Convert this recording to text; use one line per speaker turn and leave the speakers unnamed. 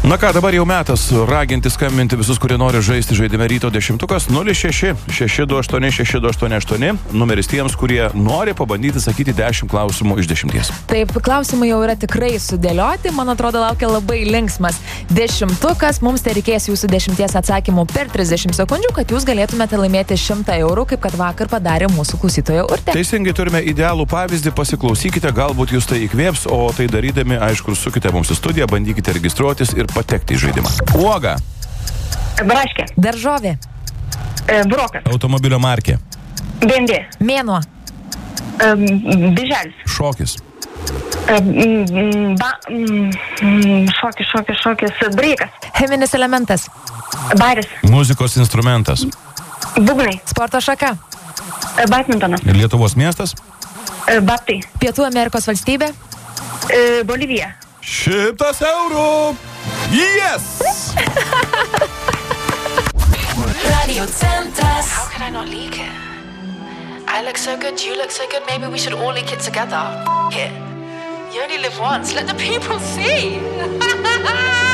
Na ką, dabar jau metas raginti skambinti visus, kurie nori žaisti žaidime Ryto 10-ukas 06-628-6288, numeris tiems, kurie nori pabandyti sakyti 10 klausimų iš 10.
Taip, klausimai jau yra tikrai sudėlioti, man atrodo, laukia labai linksmas 10-ukas, mums tai reikės jūsų 10 atsakymų per 30 sekundžių, kad jūs galėtumėte laimėti 100 eurų, kaip kad vakar padarė mūsų klausytoja Urtė.
Teisingai, turime idealų pavyzdį, pasiklausykite, galbūt jūs tai įkvėps, o tai darydami, aišku, sukite mums į studiją, bandykite registruotis ir patekti į žaidimą. Uoga.
Braškė.
Daržovė.
Brokas.
Automobilio markė.
BMW.
Mėnuo.
Biželis.
Šokis.
Šokis. Breikas.
Cheminis elementas.
Baris.
Muzikos instrumentas.
Būgnai.
Sporto šaka.
Badmintonas.
Lietuvos miestas.
Baptai.
Pietų Amerikos valstybė.
Bolivija.
100 eurų. Yes!
Radio Centers. How could I not leak it? I look so good, you look so good, maybe we should all leak it together. It. You only live once, let the people see.